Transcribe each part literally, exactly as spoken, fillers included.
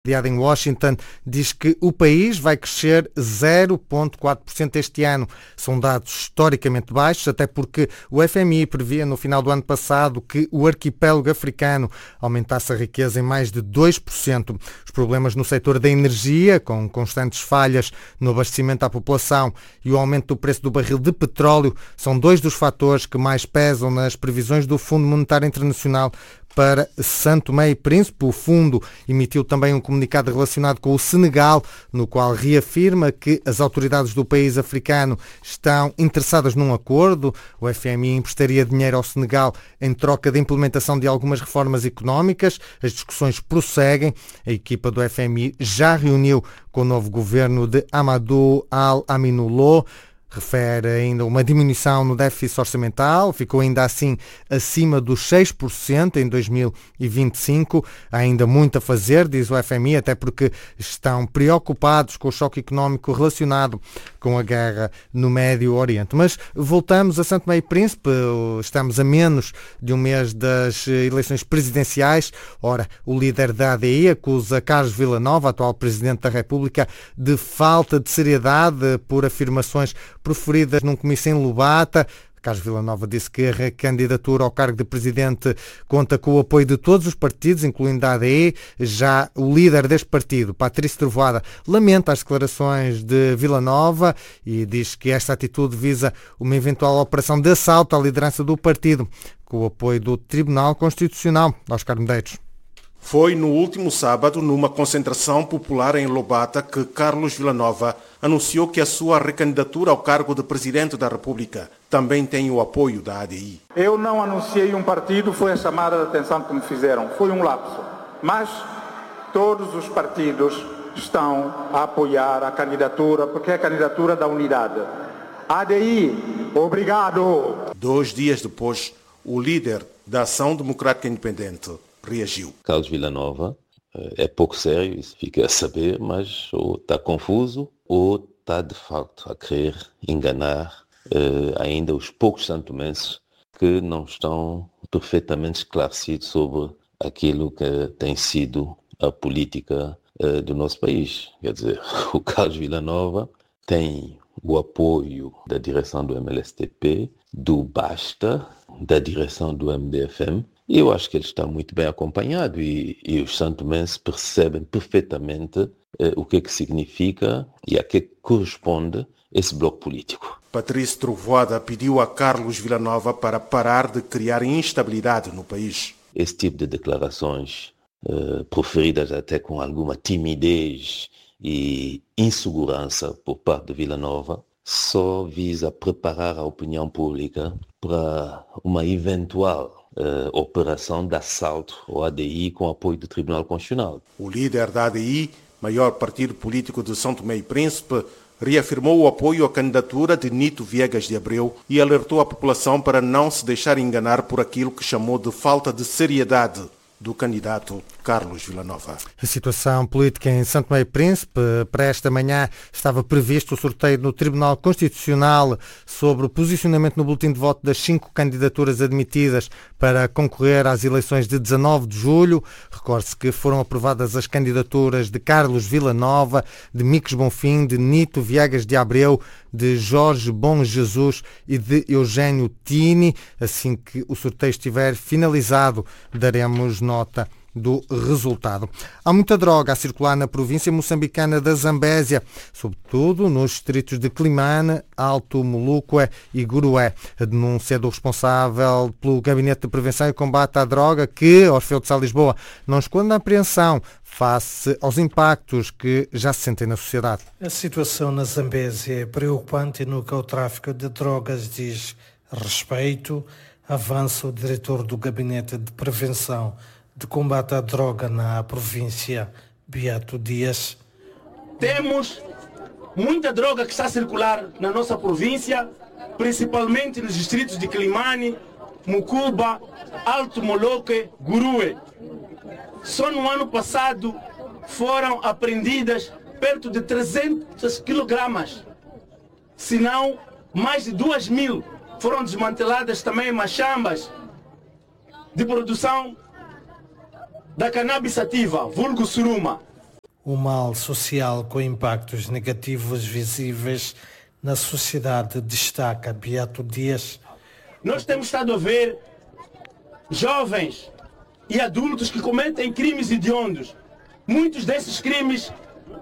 Sediada em Washington, diz que o país vai crescer zero vírgula quatro por cento este ano. São dados historicamente baixos, até porque o F M I previa no final do ano passado que o arquipélago africano aumentasse a riqueza em mais de dois por cento. Os problemas no setor da energia, com constantes falhas no abastecimento à população, e o aumento do preço do barril de petróleo são dois dos fatores que mais pesam nas previsões do Fundo Monetário Internacional para São Tomé e Príncipe. O fundo emitiu também um comunicado relacionado com o Senegal, no qual reafirma que as autoridades do país africano estão interessadas num acordo. O F M I emprestaria dinheiro ao Senegal em troca da implementação de algumas reformas económicas. As discussões prosseguem. A equipa do F M I já reuniu com o novo governo de Amadou Al-Aminoulo. Refere ainda uma diminuição no déficit orçamental, ficou ainda assim acima dos seis por cento em dois mil e vinte e cinco. Há ainda muito a fazer, diz o F M I, até porque estão preocupados com o choque económico relacionado com a guerra no Médio Oriente. Mas voltamos a São Tomé e Príncipe, estamos a menos de um mês das eleições presidenciais. Ora, o líder da A D I acusa Carlos Villanova, atual Presidente da República, de falta de seriedade por afirmações proferidas num comício em Lubata. Carlos Villanova disse que a recandidatura ao cargo de presidente conta com o apoio de todos os partidos, incluindo a A D I. Já o líder deste partido, Patrício Trovoada, lamenta as declarações de Villanova e diz que esta atitude visa uma eventual operação de assalto à liderança do partido, com o apoio do Tribunal Constitucional. Oscar Medeiros. Foi no último sábado, numa concentração popular em Lobata, que Carlos Villanova anunciou que a sua recandidatura ao cargo de Presidente da República também tem o apoio da A D I. Eu não anunciei um partido, foi a chamada de atenção que me fizeram. Foi um lapso. Mas todos os partidos estão a apoiar a candidatura, porque é a candidatura da unidade. A D I, obrigado! Dois dias depois, o líder da Ação Democrática Independente reagiu. Carlos Villanova é pouco sério, isso fica a saber, mas ou está confuso ou está de facto a querer enganar eh, ainda os poucos santomenses que não estão perfeitamente esclarecidos sobre aquilo que tem sido a política eh, do nosso país. Quer dizer, o Carlos Villanova tem o apoio da direção do M L S T P, do Basta, da direção do M D F M. E eu acho que ele está muito bem acompanhado e, e os santomenses percebem perfeitamente eh, o que é que significa e a que corresponde esse bloco político. Patrício Trovoada pediu a Carlos Villanova para parar de criar instabilidade no país. Esse tipo de declarações, eh, proferidas até com alguma timidez e insegurança por parte de Villanova, só visa preparar a opinião pública para uma eventual Uh, operação de assalto ao A D I com apoio do Tribunal Constitucional. O líder da A D I, maior partido político de São Tomé e Príncipe, reafirmou o apoio à candidatura de Nito Viegas de Abreu e alertou a população para não se deixar enganar por aquilo que chamou de falta de seriedade do candidato Carlos Villanova. A situação política em São Tomé e Príncipe. Para esta manhã estava previsto o sorteio no Tribunal Constitucional sobre o posicionamento no boletim de voto das cinco candidaturas admitidas para concorrer às eleições de dezanove de julho. Recorde-se que foram aprovadas as candidaturas de Carlos Villanova, de Micos Bonfim, de Nito Viegas de Abreu, de Jorge Bom Jesus e de Eugênio Tini. Assim que o sorteio estiver finalizado, daremos nota do resultado. Há muita droga a circular na província moçambicana da Zambésia, sobretudo nos distritos de Climane, Alto Moluque e Gurué. A denúncia do responsável pelo Gabinete de Prevenção e Combate à Droga, que, Orfeu de Sá Lisboa, não esconde a apreensão face aos impactos que já se sentem na sociedade. A situação na Zambésia é preocupante no que ao tráfico de drogas diz respeito, avança o diretor do Gabinete de Prevenção de Combate à Droga na província, Beato Dias. Temos muita droga que está a circular na nossa província, principalmente nos distritos de Climane, Mucuba, Alto Moluque, Gurué. Só no ano passado foram apreendidas perto de trezentos quilogramas, se não mais de duas mil. Foram desmanteladas também machambas de produção da cannabis sativa, vulgo suruma. O mal social com impactos negativos visíveis na sociedade, destaca Beato Dias. Nós temos estado a ver jovens e adultos que cometem crimes hediondos. Muitos desses crimes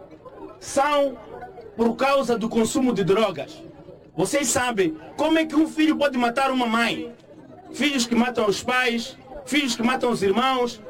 são por causa do consumo de drogas. Vocês sabem como é que um filho pode matar uma mãe? Filhos que matam os pais, filhos que matam os irmãos.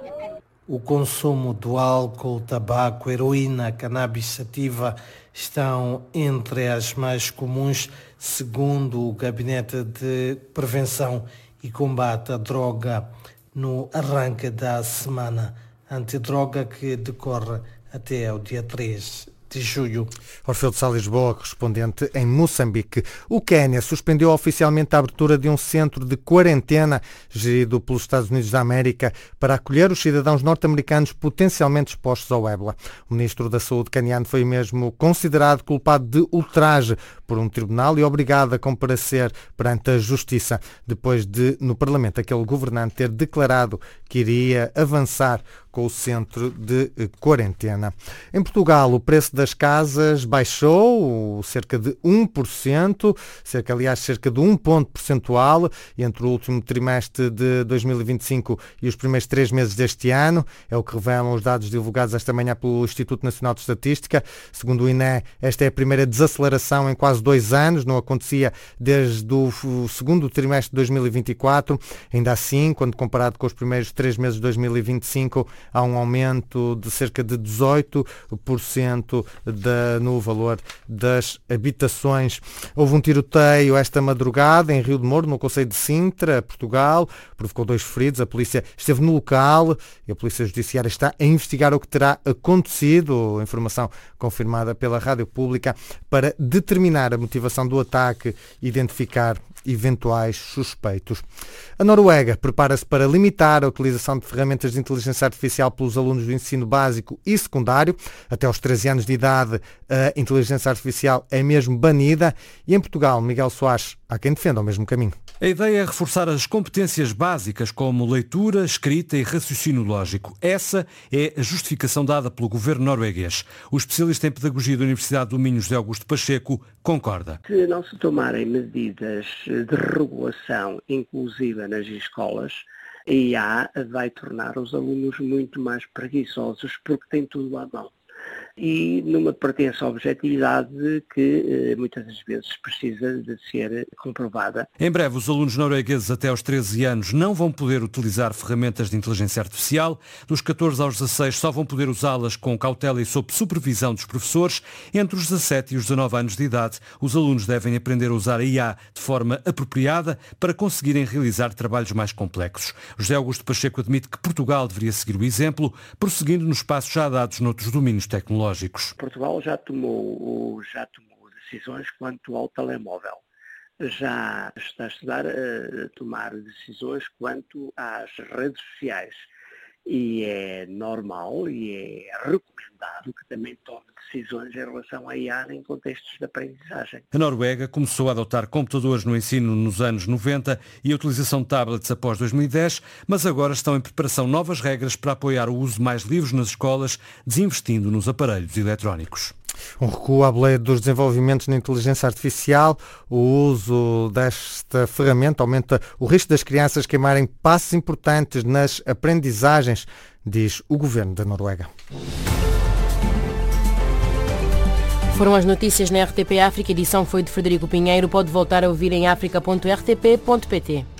O consumo do álcool, tabaco, heroína, cannabis sativa estão entre as mais comuns, segundo o Gabinete de Prevenção e Combate à Droga, no arranque da Semana Antidroga, que decorre até ao dia três de julho. Orfeu de Sá, Lisboa, correspondente em Moçambique. O Quénia suspendeu oficialmente a abertura de um centro de quarentena gerido pelos Estados Unidos da América para acolher os cidadãos norte-americanos potencialmente expostos ao ébola. O ministro da Saúde caniano foi mesmo considerado culpado de ultraje por um tribunal e obrigado a comparecer perante a Justiça, depois de, no Parlamento, aquele governante ter declarado que iria avançar com o centro de quarentena. Em Portugal, o preço das casas baixou cerca de um por cento, cerca, aliás, cerca de um ponto percentual entre o último trimestre de dois mil e vinte e cinco e os primeiros três meses deste ano. É o que revelam os dados divulgados esta manhã pelo Instituto Nacional de Estatística. Segundo o I N E, esta é a primeira desaceleração em quase dois anos, não acontecia desde o segundo trimestre de dois mil e vinte e quatro. Ainda assim, quando comparado com os primeiros três meses de dois mil e vinte e cinco, há um aumento de cerca de dezoito por cento de, no valor das habitações. Houve um tiroteio esta madrugada em Rio de Moro, no concelho de Sintra, Portugal, provocou dois feridos. A polícia esteve no local e a Polícia Judiciária está a investigar o que terá acontecido, informação confirmada pela Rádio Pública, para determinar a motivação do ataque e identificar eventuais suspeitos. A Noruega prepara-se para limitar a utilização de ferramentas de inteligência artificial pelos alunos do ensino básico e secundário. Até aos treze anos de idade, a inteligência artificial é mesmo banida. E em Portugal, Miguel Soares, há quem defenda o mesmo caminho. A ideia é reforçar as competências básicas como leitura, escrita e raciocínio lógico. Essa é a justificação dada pelo governo norueguês. O especialista em pedagogia da Universidade do Minho, José Augusto Pacheco, concorda. Se não se tomarem medidas de regulação inclusiva nas escolas, a I A vai tornar os alunos muito mais preguiçosos porque têm tudo à mão. E numa pretensa objetividade que muitas das vezes precisa de ser comprovada. Em breve, os alunos noruegueses até aos treze anos não vão poder utilizar ferramentas de inteligência artificial. Dos catorze aos dezasseis só vão poder usá-las com cautela e sob supervisão dos professores. Entre os dezassete e os dezanove anos de idade, os alunos devem aprender a usar a I A de forma apropriada para conseguirem realizar trabalhos mais complexos. José Augusto Pacheco admite que Portugal deveria seguir o exemplo, prosseguindo nos passos já dados noutros domínios tecnológicos. Portugal já tomou, já tomou decisões quanto ao telemóvel. Já está a estudar a tomar decisões quanto às redes sociais. E é normal e é recomendado que também tome decisões em relação à I A em contextos de aprendizagem. A Noruega começou a adotar computadores no ensino nos anos noventa e a utilização de tablets após dois mil e dez, mas agora estão em preparação novas regras para apoiar o uso mais livre nas escolas, desinvestindo nos aparelhos eletrónicos. Um recuo à boleia dos desenvolvimentos na inteligência artificial. O uso desta ferramenta aumenta o risco das crianças queimarem passos importantes nas aprendizagens, diz o governo da Noruega. Foram as notícias na R T P África. A edição foi de Frederico Pinheiro. Pode voltar a ouvir em africa ponto r t p ponto p t.